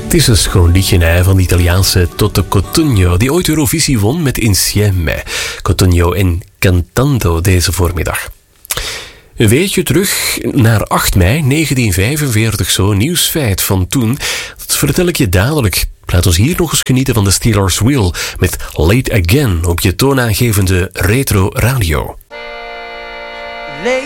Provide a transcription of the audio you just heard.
Het is een schoon liedje hè, van de Italiaanse Toto Cutugno, die ooit Eurovisie won met Insieme. Cutugno en Cantando deze voormiddag. Een weetje terug naar 8 mei 1945, zo'n nieuwsfeit van toen. Dat vertel ik je dadelijk. Laat ons hier nog eens genieten van de Steelers Wheel met Late Again op je toonaangevende retro radio.